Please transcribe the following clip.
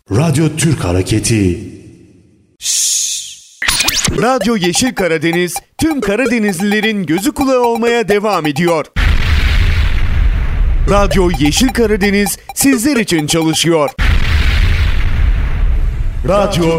Radyo Türk Hareketi. Radyo Yeşil Karadeniz tüm Karadenizlilerin gözü kulağı olmaya devam ediyor. Radyo Yeşil Karadeniz sizler için çalışıyor. Radyo